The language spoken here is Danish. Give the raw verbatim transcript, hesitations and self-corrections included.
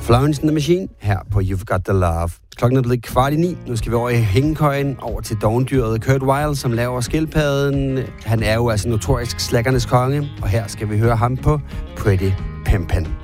Florence and the Machine her på You've Got the Love. Klokken er blevet kvart i ni. Nu skal vi over i hængekøjen, over til dovendyret Kurt Weill, som laver skildpadden. Han er jo altså notorisk slackernes konge, og her skal vi høre ham på Pretty Pimpin'.